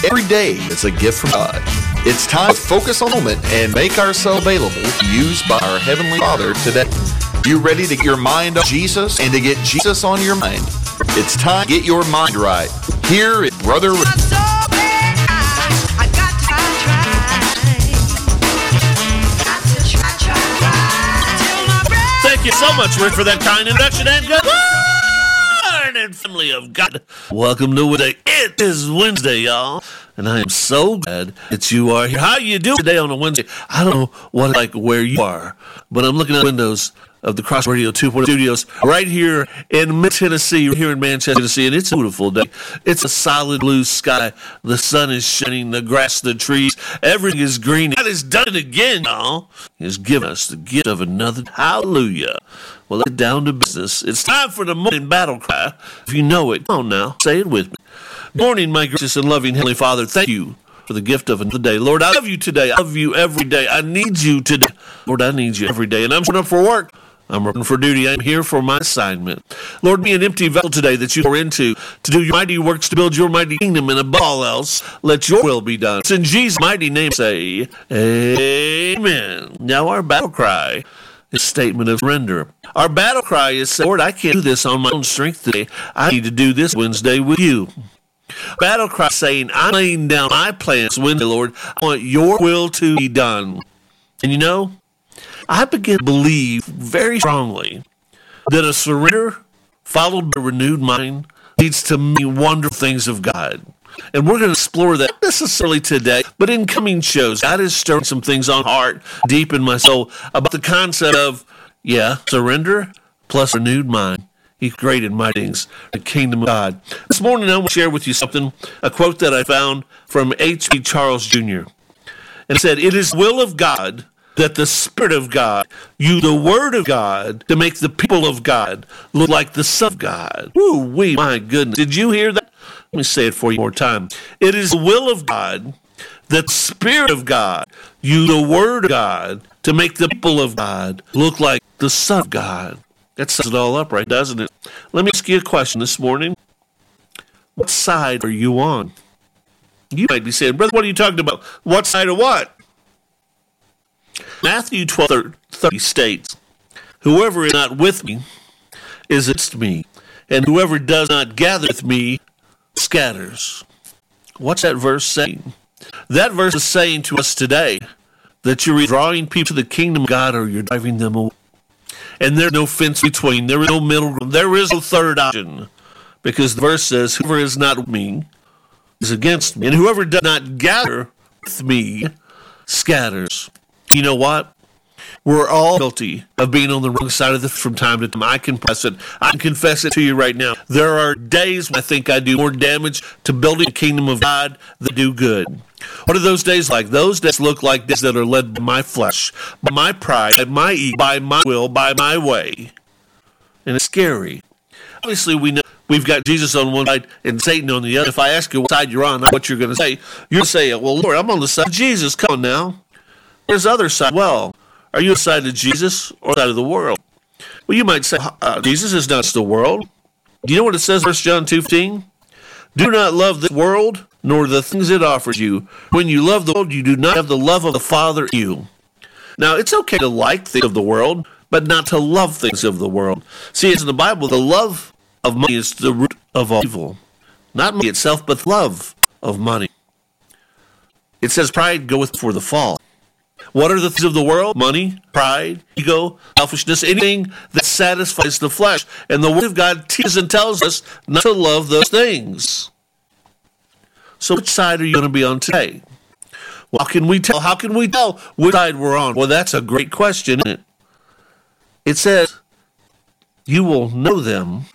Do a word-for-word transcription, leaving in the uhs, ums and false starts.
Every day is a gift from God. It's time to focus on the moment and make ourselves available to be used by our Heavenly Father today. You ready to get your mind on Jesus and to get Jesus on your mind? It's time to get your mind right. Here is Brother Rick. Thank you so much, Rick, for that kind introduction, and good morning, family of God. Welcome to Wednesday. It is Wednesday, y'all, and I am so glad that you are here. How you doing today on a Wednesday? I don't know what it's like where you are, but I'm looking at the windows of the Cross Radio two point oh studios right here in mid Tennessee, here in Manchester, Tennessee, and it's a beautiful day. It's a solid blue sky. The sun is shining, the grass, the trees, everything is green. God has done it again, y'all. He has given us the gift of another. Hallelujah. Well, let's get down to business. It's time for the morning battle cry. If you know it, come on now, say it with me. Good morning, my gracious and loving Heavenly Father. Thank you for the gift of another day. Lord, I love you today. I love you every day. I need you today. Lord, I need you every day. And I'm showing up for work. I'm working for duty. I'm here for my assignment. Lord, be an empty vessel today that you pour into to do your mighty works, to build your mighty kingdom, and above all else, let your will be done. It's in Jesus' mighty name say, amen. Now our battle cry is a statement of surrender. Our battle cry is, Lord, I can't do this on my own strength today. I need to do this Wednesday with you. Battle cry saying, I'm laying down my plans Wednesday, Lord. I want your will to be done. And you know, I begin to believe very strongly that a surrender followed by a renewed mind leads to many wonderful things of God. And we're going to explore that not necessarily today, but in coming shows. God is stirring some things on heart deep in my soul about the concept of, yeah, surrender plus renewed mind. He's great and mighty things, the kingdom of God. This morning I want to share with you something, a quote that I found from H B Charles Junior And it said, it is the will of God that the Spirit of God use the Word of God to make the people of God look like the Son of God. Woo wee, my goodness. Did you hear that? Let me say it for you one more time. It is the will of God that the Spirit of God use the Word of God to make the people of God look like the Son of God. That sums it all up, right, doesn't it? Let me ask you a question this morning. What side are you on? You might be saying, brother, what are you talking about? What side of what? Matthew twelve thirty states, whoever is not with me is against me, and whoever does not gather with me scatters. What's that verse saying? That verse is saying to us today that you're drawing people to the kingdom of God or you're driving them away. And there's no fence between. There is no middle ground. There is no third option. Because the verse says, whoever is not with me is against me, and whoever does not gather with me scatters. You know what? We're all guilty of being on the wrong side of this from time to time. I confess it. I can confess it to you right now. There are days when I think I do more damage to building the kingdom of God than I do good. What are those days like? Those days look like days that are led by my flesh, by my pride, by my ego, by my will, by my way. And it's scary. Obviously, we know we've got Jesus on one side and Satan on the other. If I ask you what side you're on, what you're going to say, you're going to say, well, Lord, I'm on the side of Jesus. Come on now. There's the other side. Well, are you on the side of Jesus or the side of the world? Well, you might say, uh, Jesus is not the world. Do you know what it says in First John two fifteen? Do not love the world, nor the things it offers you. When you love the world, you do not have the love of the Father in you. Now, it's okay to like things of the world, but not to love things of the world. See, it's in the Bible, the love of money is the root of all evil. Not money itself, but love of money. It says pride goeth before the fall. What are the things of the world? Money, pride, ego, selfishness, anything that satisfies the flesh. And the Word of God teaches and tells us not to love those things. So which side are you going to be on today? Well, how can we tell? How can we tell which side we're on? Well, that's a great question, isn't it? It says, you will know them